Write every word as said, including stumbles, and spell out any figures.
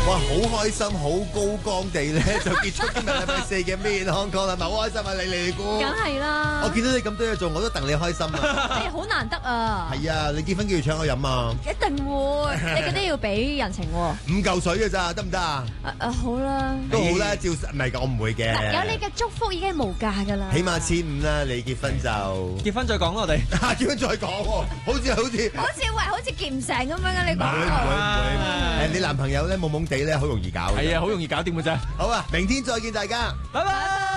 哇，好開心，好高光地咧就結束今日禮拜四嘅面康講啦，咪好開心啊！你你估？ 梗係啦。 我見到你咁多嘢做，我都戥你開心啊！ 哎呀，好難得啊！ 係啊，你結婚叫要請我飲啊！ 一定會，你嗰啲要俾人情喎。 五嚿水嘅咋，得唔得啊？ 誒誒，好啦。 都好啦，照唔係我唔會嘅。 有你嘅祝福已經無價㗎啦。 起碼千五啦，你結婚就結婚再講啦，我哋結婚再講喎，好似好似好似喂，好似結唔成咁樣嘅你講。 唔會唔會唔會，誒你男朋友咧懵懵地咧，好容易搞嘅。 係啊，好容易搞掂嘅啫。 好啊，明天再見大家， 拜拜。